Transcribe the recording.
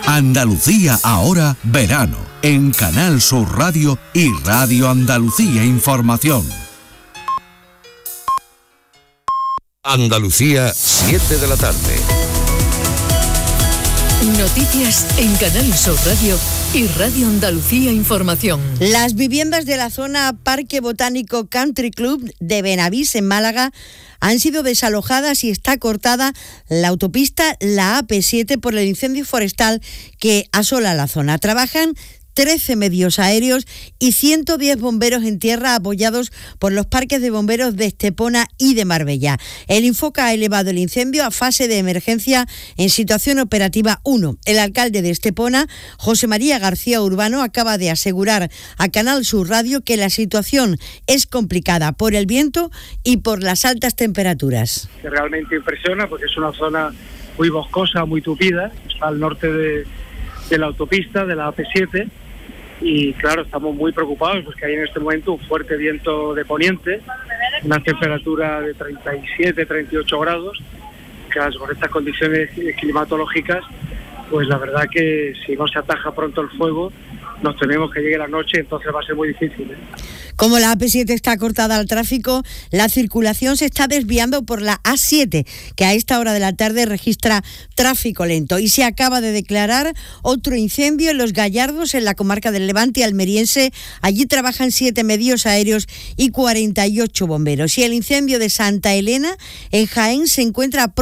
Andalucía ahora verano, en Canal Sur Radio y Radio Andalucía Información. Andalucía, 7 de la tarde. Noticias en Canal Sur Radio y Radio Andalucía Información. Las viviendas de la zona Parque Botánico Country Club de Benavís, en Málaga, han sido desalojadas y está cortada la autopista, la AP7, por el incendio forestal que asola la zona. Trabajan 13 medios aéreos y 110 bomberos en tierra apoyados por los parques de bomberos de Estepona y de Marbella. El Infoca ha elevado el incendio a fase de emergencia en situación operativa 1. El alcalde de Estepona, José María García Urbano, acaba de asegurar a Canal Sur Radio que la situación es complicada por el viento y por las altas temperaturas. Que realmente impresiona porque es una zona muy boscosa, muy tupida, está al norte de la autopista, de la AP7, y claro, estamos muy preocupados porque hay en este momento un fuerte viento de poniente, una temperatura de 37, 38 grados, que con estas condiciones climatológicas, pues la verdad que si no se ataja pronto el fuego, nos tememos que llegue la noche, entonces va a ser muy difícil, ¿eh? Como la AP7 está cortada al tráfico, la circulación se está desviando por la A7, que a esta hora de la tarde registra tráfico lento. Y se acaba de declarar otro incendio en Los Gallardos, en la comarca del Levante almeriense. Allí trabajan 7 medios aéreos y 48 bomberos. Y el incendio de Santa Elena, en Jaén, se encuentra